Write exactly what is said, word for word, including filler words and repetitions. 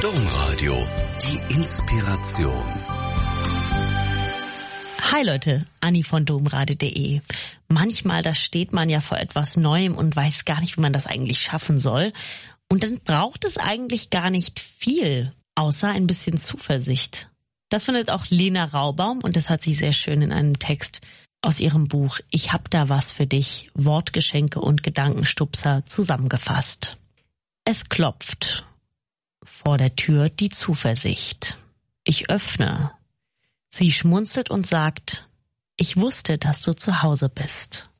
Domradio, die Inspiration. Hi Leute, Anni von domradio punkt de. Manchmal, da steht man ja vor etwas Neuem und weiß gar nicht, wie man das eigentlich schaffen soll. Und dann braucht es eigentlich gar nicht viel, außer ein bisschen Zuversicht. Das findet auch Lena Raubaum und das hat sie sehr schön in einem Text aus ihrem Buch Ich hab da was für dich, Wortgeschenke und Gedankenstupser zusammengefasst. Es klopft vor der Tür die Zuversicht. Ich öffne. Sie schmunzelt und sagt, ich wusste, dass du zu Hause bist.